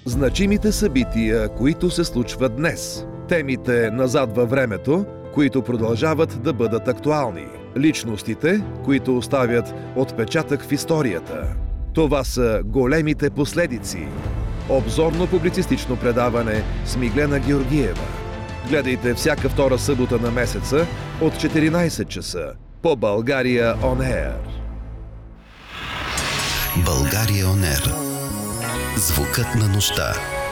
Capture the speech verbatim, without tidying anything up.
Значимите събития, които се случват днес. Темите назад във времето, които продължават да бъдат актуални. Личностите, които оставят отпечатък в историята. Това са големите последици. Обзорно-публицистично предаване с Миглена Георгиева. Гледайте всяка втора събота на месеца от четиринайсет часа по България Он Ер. България Он Ер. Звукът на нощта.